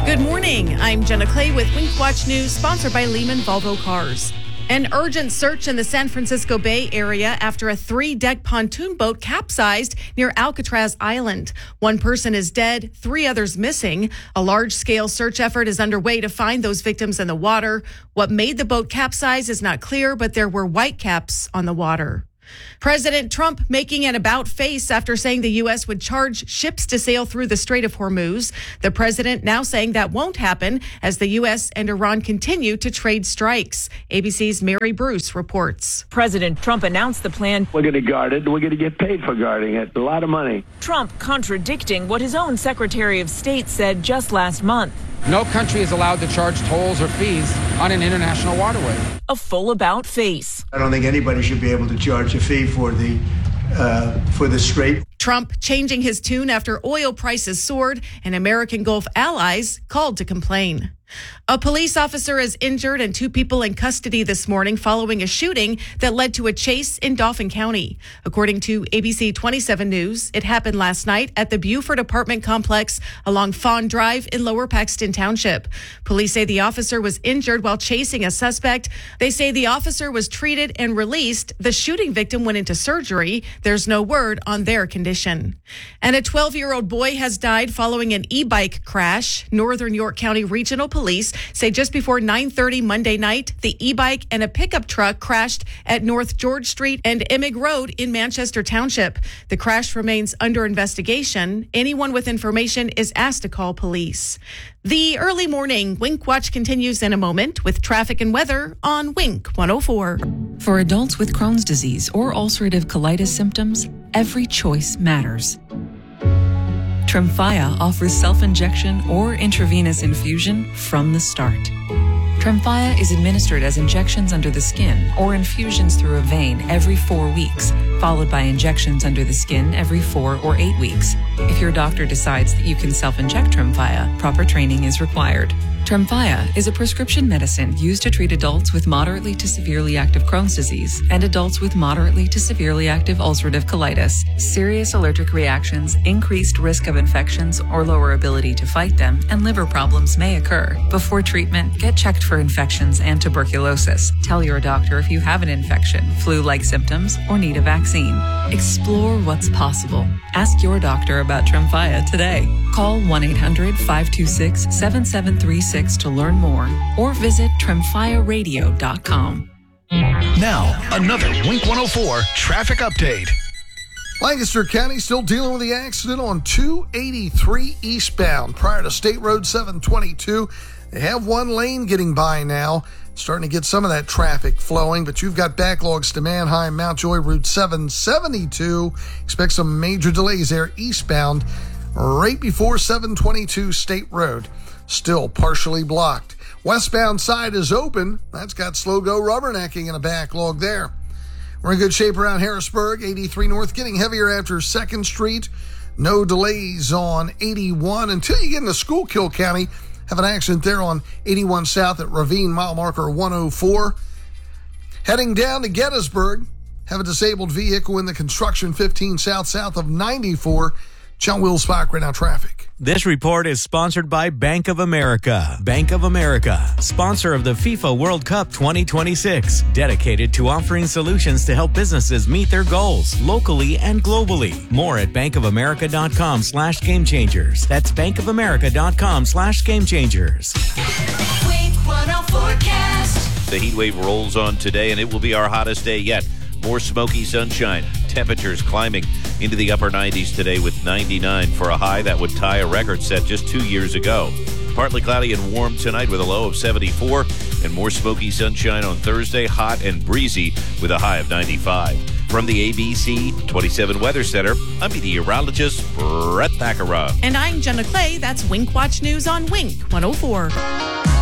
Good morning. I'm Jenna Clay with Wink Watch News, sponsored by Lehman Volvo Cars. An urgent search in the San Francisco Bay Area after a 3-deck pontoon boat capsized near Alcatraz Island. One person is dead, 3 others missing. A large-scale search effort is underway to find those victims in the water. What made the boat capsize is not clear, but there were whitecaps on the water. President Trump making an about-face after saying the U.S. would charge ships to sail through the Strait of Hormuz. The president now saying that won't happen as the U.S. and Iran continue to trade strikes. ABC's Mary Bruce reports. President Trump announced the plan. We're going to guard it. We're going to get paid for guarding it. A lot of money. Trump contradicting what his own Secretary of State said just last month. No country is allowed to charge tolls or fees on an international waterway. A full about-face. I don't think anybody should be able to charge a fee for the strait. Trump changing his tune after oil prices soared and American Gulf allies called to complain. A police officer is injured and 2 people in custody this morning following a shooting that led to a chase in Dauphin County. According to ABC 27 News, it happened last night at the Buford apartment complex along Fawn Drive in Lower Paxton Township. Police say the officer was injured while chasing a suspect. They say the officer was treated and released. The shooting victim went into surgery. There's no word on their condition. And a 12-year-old boy has died following an e-bike crash. Northern York County Regional Police say just before 9:30 Monday night, the e-bike and a pickup truck crashed at North George Street and Emig Road in Manchester Township. The crash remains under investigation. Anyone with information is asked to call police. The early morning Wink Watch continues in a moment with traffic and weather on Wink 104. For adults with Crohn's disease or ulcerative colitis symptoms, every choice matters. Tremfya offers self-injection or intravenous infusion from the start. Tremfya is administered as injections under the skin or infusions through a vein every 4 weeks, followed by injections under the skin every 4 or 8 weeks. If your doctor decides that you can self-inject Tremfya, proper training is required. Tremfya is a prescription medicine used to treat adults with moderately to severely active Crohn's disease and adults with moderately to severely active ulcerative colitis. Serious allergic reactions, increased risk of infections or lower ability to fight them, and liver problems may occur. Before treatment, get checked for infections and tuberculosis. Tell your doctor if you have an infection, flu-like symptoms, or need a vaccine. Explore what's possible. Ask your doctor about Tremfya today. Call 1-800-526-7736 to learn more or visit tremfyaradio.com. Now, another Wink 104 traffic update. Lancaster County still dealing with the accident on 283 eastbound prior to State Road 722. They have one lane getting by now, starting to get some of that traffic flowing, but you've got backlogs to Manheim, Mountjoy, Route 772. Expect some major delays there eastbound right before 722 State Road. Still partially blocked. Westbound side is open. That's got slow go rubbernecking and a backlog there. We're in good shape around Harrisburg, 83 North, getting heavier after 2nd Street. No delays on 81 until you get into Schuylkill County. Have an accident there on 81 South at Ravine, mile marker 104. Heading down to Gettysburg, have a disabled vehicle in the construction 15 south of 94. John Will Spock right now traffic. This report is sponsored by Bank of America. Bank of America, sponsor of the FIFA World Cup 2026, dedicated to offering solutions to help businesses meet their goals locally and globally. More at bankofamerica.com/gamechangers. That's bankofamerica.com/gamechangers. Wink 104 forecast. The heat wave rolls on today, and it will be our hottest day yet. More smoky sunshine. Temperatures climbing into the upper 90s today with 99 for a high that would tie a record set just 2 years ago. Partly cloudy and warm tonight with a low of 74, and more smoky sunshine on Thursday, hot and breezy with a high of 95. From the ABC 27 Weather Center, I'm meteorologist Brett Thakara. And I'm Jenna Clay. That's Wink Watch News on Wink 104.